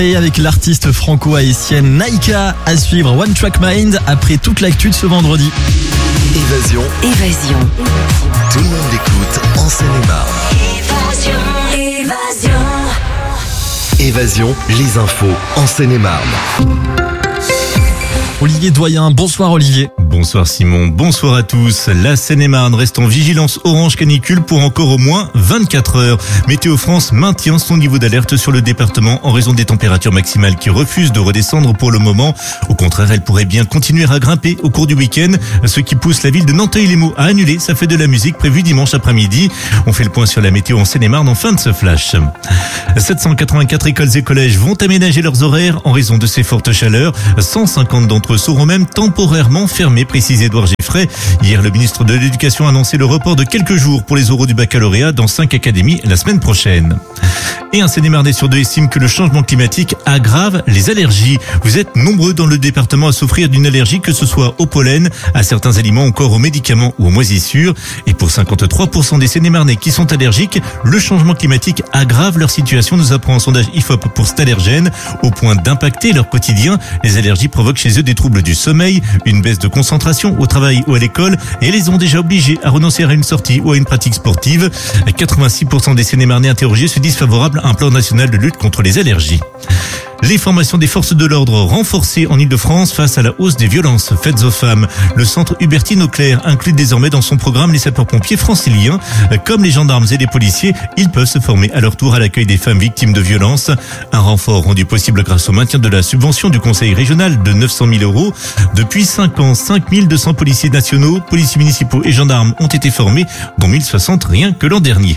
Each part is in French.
Et avec l'artiste franco-haïtienne Naïka à suivre One Track Mind après toute l'actu de ce vendredi. Évasion. Tout le monde l'écoute en Seine-et-Marne. Évasion, les infos en Seine-et-Marne. Olivier Doyen, bonsoir Olivier. Bonsoir Simon, bonsoir à tous. La Seine-et-Marne reste en vigilance orange canicule pour encore au moins 24 heures. Météo France maintient son niveau d'alerte sur le département en raison des températures maximales qui refusent de redescendre pour le moment. Au contraire, elles pourraient bien continuer à grimper au cours du week-end, ce qui pousse la ville de Nanteuil-les-Maux à annuler sa fête de la musique prévue dimanche après-midi. On fait le point sur la météo en Seine-et-Marne en fin de ce flash. 784 écoles et collèges vont aménager leurs horaires en raison de ces fortes chaleurs. 150 d'entre eux seront même temporairement fermés, précise Édouard Giffray. Hier, le ministre de l'Éducation a annoncé le report de quelques jours pour les oraux du baccalauréat dans 5 académies la semaine prochaine. Et un Seine-et-Marnais sur deux estime que le changement climatique aggrave les allergies. Vous êtes nombreux dans le département à souffrir d'une allergie, que ce soit au pollen, à certains aliments, encore aux médicaments ou aux moisissures. Et pour 53% des Seine-et-Marnais qui sont allergiques, le changement climatique aggrave leur situation, nous apprend un sondage IFOP pour Stalergène. Au point d'impacter leur quotidien, les allergies provoquent chez eux des troubles du sommeil, une baisse de concentration au travail ou à l'école, et les ont déjà obligés à renoncer à une sortie ou à une pratique sportive. 86% des Seine-et-Marnais interrogés se disent favorables à un plan national de lutte contre les allergies. Les formations des forces de l'ordre renforcées en Ile-de-France face à la hausse des violences faites aux femmes. Le centre Hubertine Auclair inclut désormais dans son programme les sapeurs-pompiers franciliens. Comme les gendarmes et les policiers, ils peuvent se former à leur tour à l'accueil des femmes victimes de violences. Un renfort rendu possible grâce au maintien de la subvention du Conseil régional de 900 000 €. Depuis 5 ans, 5200 policiers nationaux, policiers municipaux et gendarmes ont été formés, dont 1060 rien que l'an dernier.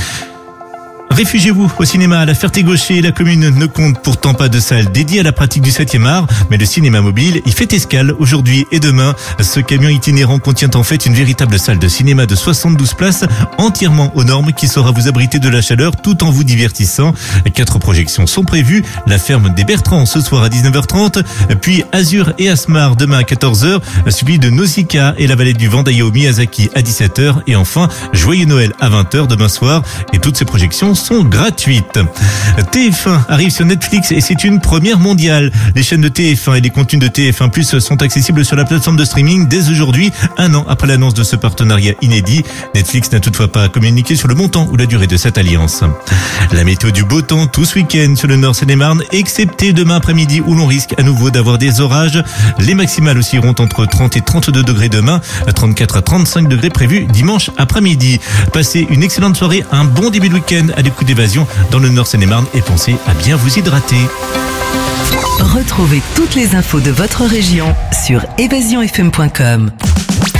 Réfugiez-vous au cinéma à la Ferté-Gaucher. La commune ne compte pourtant pas de salle dédiée à la pratique du 7e art, mais le cinéma mobile y fait escale aujourd'hui et demain. Ce camion itinérant contient en fait une véritable salle de cinéma de 72 places, entièrement aux normes, qui saura vous abriter de la chaleur tout en vous divertissant. 4 projections sont prévues. La ferme des Bertrands ce soir à 19h30, puis Azur et Asmar demain à 14h, suivi de Nausicaa et la vallée du Vendaïo Miyazaki à 17h, et enfin Joyeux Noël à 20h demain soir. Et toutes ces projections sont gratuites. TF1 arrive sur Netflix et c'est une première mondiale. Les chaînes de TF1 et les contenus de TF1+ sont accessibles sur la plateforme de streaming dès aujourd'hui, un an après l'annonce de ce partenariat inédit. Netflix n'a toutefois pas communiqué sur le montant ou la durée de cette alliance. La météo du beau temps tout ce week-end sur le nord Seine-et-Marne, excepté demain après-midi où l'on risque à nouveau d'avoir des orages. Les maximales oscilleront entre 30 et 32 degrés demain, 34 à 35 degrés prévus dimanche après-midi. Passez une excellente soirée, un bon début de week-end à l'écoute d'Évasion dans le nord Seine-et-Marne et pensez à bien vous hydrater. Retrouvez toutes les infos de votre région sur évasionfm.com.